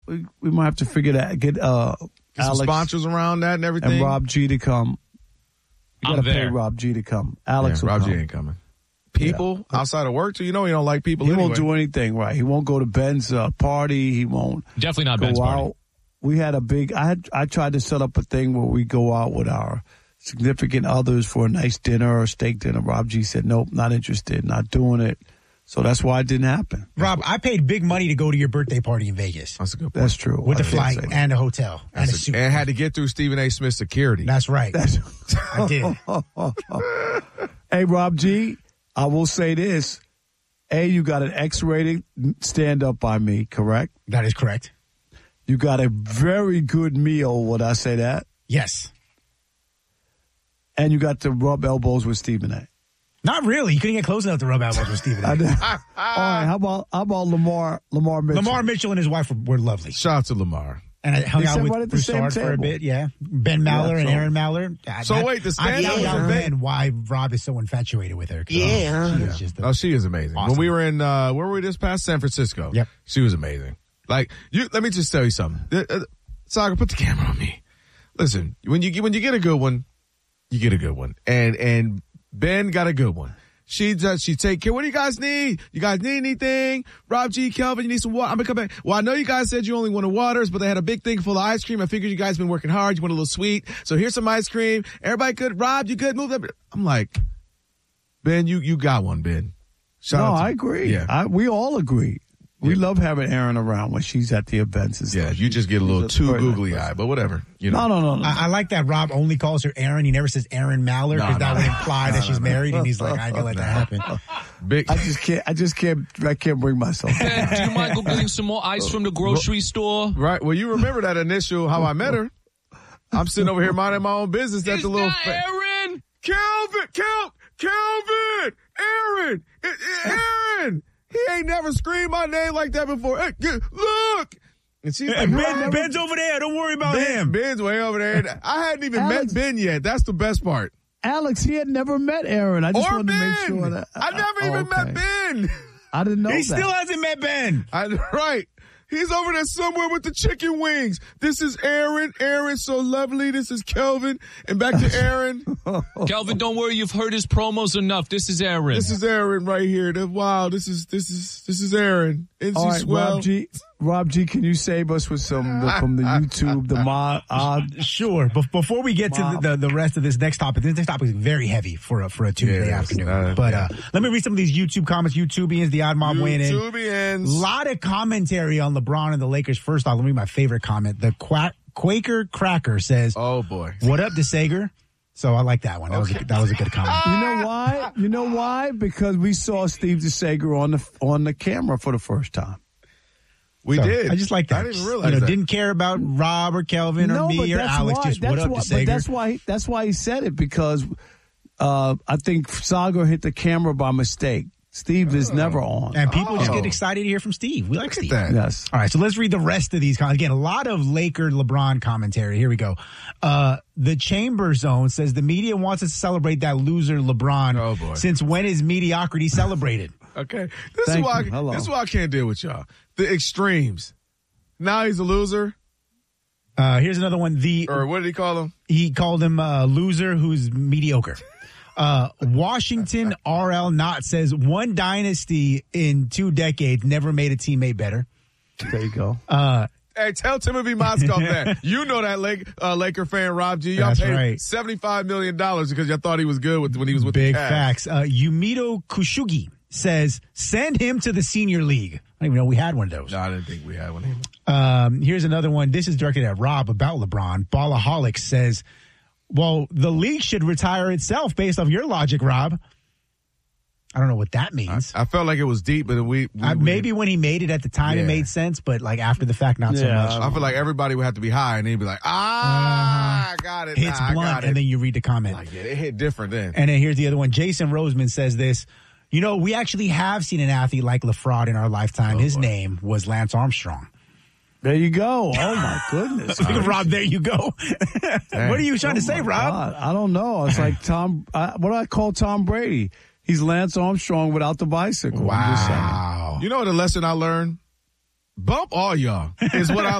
we might have to figure that. Get some Alex sponsors around that and everything. and Rob G to come. You got to pay there. Rob G to come. Alex will Rob come. G ain't coming. People outside of work, too. You know he don't like people He anyway. won't do anything right. He won't go to Ben's party. He won't Definitely not go Ben's out. party. We had a big. I tried to set up a thing where we go out with our significant others for a nice dinner or steak dinner. Rob G said, nope, not interested, not doing it. So that's why it didn't happen. Rob, I paid big money to go to your birthday party in Vegas. That's a good point. That's true. With the I did flight say that. and a hotel and a suit. And had to get through Stephen A. Smith security. That's right. I did. Hey, Rob G, I will say this. A, you got an X rating stand up by me, correct? That is correct. You got a very good meal, would I say that? Yes. And you got to rub elbows with Stephen A. Not really. You couldn't get close enough to rub elbows with Stephen A. All right, how about Lamar Mitchell? Lamar Mitchell and his wife were lovely. Shout out to Lamar. And I hung They out sat with right at the Broussard same for a table. bit, yeah. Ben Maller and so- Aaron Maller. So wait, the I stand-up found out was then why Rob is so infatuated with her. Yeah. She is just Oh, she is amazing. Awesome. When we were in, where were we just past? San Francisco. Yep. She was amazing. Like, let me just tell you something. Saga, put the camera on me. Listen, when you get a good one, you get a good one. And Ben got a good one. She take care. What do you guys need? You guys need anything? Rob G, Kelvin, you need some water? I'm going to come back. Well, I know you guys said you only wanted waters, but they had a big thing full of ice cream. I figured you guys been working hard. You want a little sweet. So here's some ice cream. Everybody good? Rob, you good? Move up. I'm like, Ben, you got one, Ben. Shout out to- I agree. Yeah. We all agree. We love having Erin around when she's at the events and stuff. Yeah, you just get a little She's a too very nice googly person. eyed, but whatever. You know. No. I like that Rob only calls her Aaron. He never says Aaron Maller because that would imply that she's married. And he's like, I can let that happen. Big. I can't bring myself. Ben, do you mind go getting some more ice from the grocery store? Right. Well, you remember that initial how I met her. I'm sitting over here minding my own business. That's Is a little. that Aaron? Kelvin, Aaron. He ain't never screamed my name like that before. Hey, look. And she's like, Ben's over there. Don't worry about him. Ben's way over there. I hadn't even Alex- met Ben yet. That's the best part. Alex, he had never met Erin. I just Or wanted Ben. to make sure that I never even met Ben. I didn't know He that. still hasn't met Ben. Right. He's over there somewhere with the chicken wings. This is Aaron. Aaron's so lovely. This is Kelvin. And back to Aaron. Kelvin, don't worry. You've heard his promos enough. This is Aaron. This is Aaron right here. Wow, this is Aaron. Isn't All she right, swell? Rob G, can you save us with some from the YouTube, the mod? Sure. Before we get to the rest of this next topic is very heavy for a Tuesday Yeah, afternoon. But let me read some of these YouTube comments. YouTubians, the odd mob weighing in. YouTubians. Lot of commentary on LeBron and the Lakers. First off, let me read my favorite comment. The Quaker Cracker says, Oh boy. "What up, DeSager?" So I like that one. That was a good comment. You know why? Because we saw Steve DeSager on the camera for the first time. We So, did. I just like that. I didn't realize that. Didn't care about Rob or Kelvin or me or Alex. Just what up, DeSager? But that's why he said it, because I think Saga hit the camera by mistake. Steve is never on. And people just get excited to hear from Steve. We like Steve. that. Yes. All right, so let's read the rest of these comments. Again, a lot of Laker LeBron commentary. Here we go. The Chamber Zone says the media wants us to celebrate that loser LeBron. Oh, boy. Since when is mediocrity celebrated? Okay. This Thank is you. Hello. why I can't deal with y'all. The extremes. Now he's a loser. Here's another one. Or what did he call him? He called him a loser who's mediocre. Washington RL Knott says one dynasty in 2 decades never made a teammate better. There you go. Hey, tell Timothy Moskov that. You know that Laker fan, Rob G. Y'all That's paid right. $75 million because y'all thought he was good when he was with Big the Cavs. facts. Yumito Kushugi says send him to the senior league. I don't even know we had one of those. No, I didn't think we had one either. Here's another one. This is directed at Rob about LeBron. Ballaholic says, well, the league should retire itself based off your logic, Rob. I don't know what that means. I felt like it was deep, but maybe when he made it at the time, it Yeah. made sense, but like after the fact, not so Yeah. much. I feel like everybody would have to be high, and he'd be like, I got it. Hits I blunt, got it. and then you read the comment. Like, yeah, it hit different then. And then here's the other one. Jason Roseman says this. You know, we actually have seen an athlete like LaFraud in our lifetime. His name was Lance Armstrong. There you go. Oh, my goodness. Rob, there you go. What are you trying to say, Rob? God, I don't know. It's like what do I call Tom Brady? He's Lance Armstrong without the bicycle. I'm just saying. Wow. You know the lesson I learned? Bump all y'all is what I